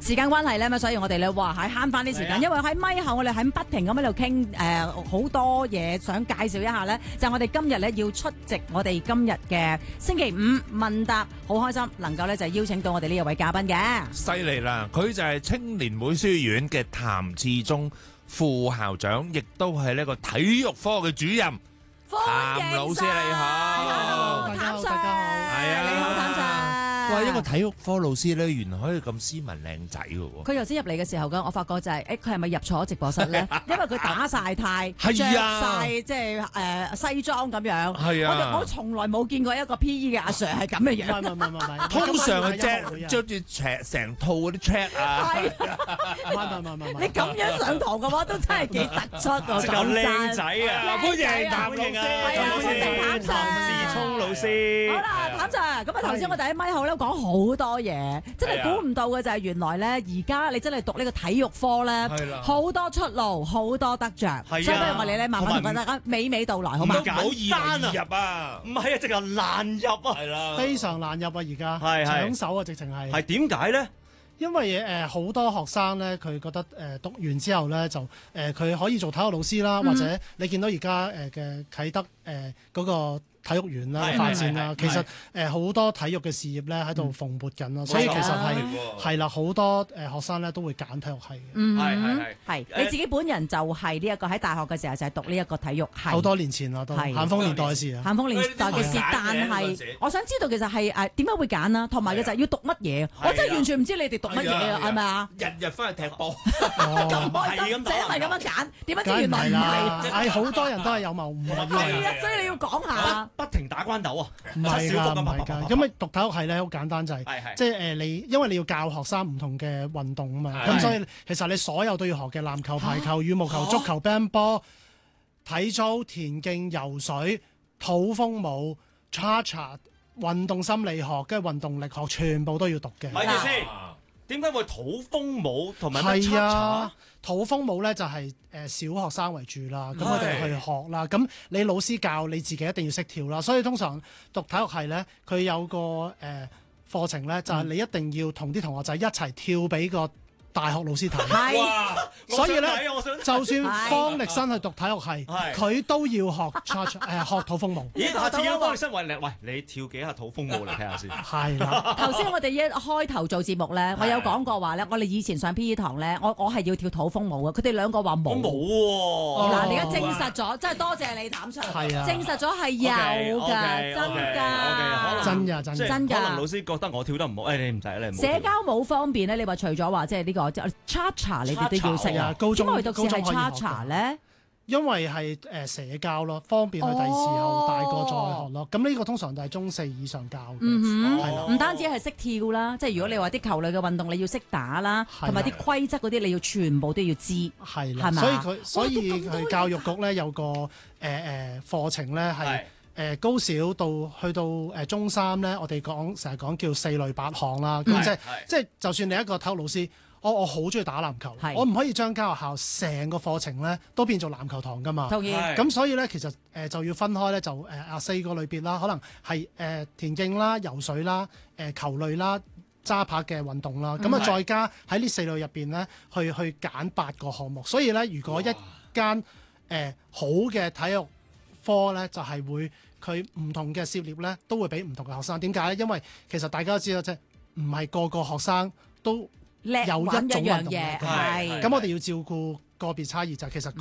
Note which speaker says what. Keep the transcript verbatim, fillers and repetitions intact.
Speaker 1: 時間關係咧，咁所以我哋咧哇係慳翻啲時間，因為喺咪後我哋喺不停咁喺度傾誒好多嘢，想介紹一下咧，就係我哋今日咧要出席我哋今日嘅星期五問答，好開心能夠咧就係邀請到我哋呢一位嘉賓嘅，
Speaker 2: 犀利啦！佢就係青年會書院嘅譚志忠副校長，亦都係呢個體育科嘅主任。譚老師你好，
Speaker 1: 譚 Sir，
Speaker 2: 係啊，
Speaker 1: 你好譚 Sir。
Speaker 2: 哇！一個體育科老師咧，原來可以咁斯文靚仔嘅喎。
Speaker 1: 佢頭先入嚟嘅時候嘅，我發覺就係、是，誒佢係咪入錯直播室咧？因為佢打晒呔，着晒即係誒西裝咁樣。係啊，我哋我從來冇見過一個 P E 嘅阿 Sir 係咁嘅樣。
Speaker 3: 唔係唔係唔係，
Speaker 2: 通常係着着住成套嗰啲 check 啊。
Speaker 1: 係，
Speaker 3: 唔係唔係唔係，
Speaker 1: 你咁樣上堂嘅話，都真係幾突出喎。
Speaker 4: 即係靚仔啊！歡迎譚老師，
Speaker 1: 係啊，歡迎譚 Sir。
Speaker 4: 譚志忠老師。
Speaker 1: 好啦，譚 Sir，咁啊頭先我哋喺咪後咧講好多嘢，真係估唔到嘅就係原來咧，而家你真係讀呢個體育科咧，好多出路，好多得着。所以不如我哋咧慢慢同大家娓娓道來，好嘛？
Speaker 2: 唔好易入啊！
Speaker 4: 唔係啊，直頭難入啊！
Speaker 2: 係啦，
Speaker 3: 非常難入啊！而家
Speaker 4: 係係
Speaker 3: 搶手啊，直情係。
Speaker 4: 係點解咧？
Speaker 3: 因為誒好多學生咧，佢覺得誒讀完之後咧，就誒佢可以做體育老師啦，或者你見到而家誒嘅啟德誒嗰個體育園啦發展啦，其實誒好多體育嘅事業咧喺度蓬勃緊咯，所以其實係係啦，好多誒學生咧都會揀體育系嘅。
Speaker 1: 嗯，
Speaker 4: 係係係
Speaker 1: 係你自己本人就係呢一個喺大學嘅時候就係讀呢一個體育系。
Speaker 3: 好多年前啦，都
Speaker 1: 係
Speaker 3: 咸豐年代嘅事啊。
Speaker 1: 咸豐年代嘅事，但係我想知道其實係誒點解會揀啦，同埋嘅就係要讀乜嘢？我真係完全唔知你哋讀乜嘢啊，係咪啊？
Speaker 2: 日日翻去踢波，
Speaker 1: 咁開心，就因為咁樣揀，點解知原來唔係？
Speaker 3: 係好多人都係有謬誤嘅。
Speaker 1: 係啊，所以你要講下。
Speaker 4: 不停打關鬥啊！
Speaker 3: 唔係㗎，唔係㗎，因為讀體育系咧好簡單，就係即係誒你，因為你要教學生唔同嘅運動啊嘛，咁所以其實你所有都要學嘅，籃球、排球、羽毛球、足球、乒乓波、體操、田徑、游水、土風舞、cha-cha、運動心理學跟住運動力學，全部都要讀嘅。
Speaker 4: 咪住先，點解會土風舞同埋
Speaker 3: 係啊？土風舞咧就係誒小學生為主啦，咁我哋去學啦。咁你老師教你自己一定要識跳啦，所以通常讀體育系咧，佢有個誒課程咧，就係你一定要同啲同學仔一齊跳俾個大學老師睇。
Speaker 1: 係，
Speaker 3: 所以咧，就算方力申去讀體育系，佢都要學誒學土風舞。
Speaker 4: 咦？下次要方力申喂你，喂你跳幾下土風舞嚟睇下先。
Speaker 3: 係啦。
Speaker 1: 頭先我哋一開頭做節目咧，我有講過話咧，我哋以前上 P E 堂咧，我我係要跳土風舞嘅，佢哋兩個話冇。
Speaker 4: 冇喎。
Speaker 1: 嗱，你而家證實咗，真係多謝你譚 Sir。
Speaker 3: 係啊。
Speaker 1: 證實咗係有㗎，真㗎。
Speaker 3: 真㗎，真㗎。
Speaker 1: 真㗎。
Speaker 4: 可能老師覺得我跳得唔好，誒你唔使，你唔好。
Speaker 1: 社交舞方面咧，你話除咗話即係呢個 cha-cha 你哋都要識啊。
Speaker 3: 高中
Speaker 1: 點解佢讀係 cha-cha 咧？
Speaker 3: 因為係誒社交咯，方便佢第時候大個再學咯。咁呢個通常都係中四以上教嘅，係啦。
Speaker 1: 唔單止係識跳啦，即係如果你話啲球類嘅運動，你要識打啦，同埋啲規則嗰啲，你要全部都要知。
Speaker 3: 係啦，所以佢所以佢教育局咧有個誒誒課程咧係誒高小到去到誒中三咧，我哋講成日講叫四類八項啦。咁即係即係就算你一個體育老師。我我好中意打籃球，我唔可以將間學校成個課程咧都變做籃球堂噶嘛。
Speaker 1: 同意。
Speaker 3: 咁所以咧，其實誒、呃、就要分開咧，就誒啊、呃、四個類別啦，可能係誒、呃、田徑啦、游水啦、誒、呃、球類啦、揸拍嘅運動啦。咁啊、嗯，再加喺呢四類入邊咧，去去揀八個項目。所以咧，如果一間誒、呃、好嘅體育科咧，就係、是、會佢唔同嘅涉獵咧，都會俾唔同嘅學生。點解咧？因為其實大家都知道，即係唔係個個學生都有一種運動嘅，咁我哋要照顧個別差異，就係其實。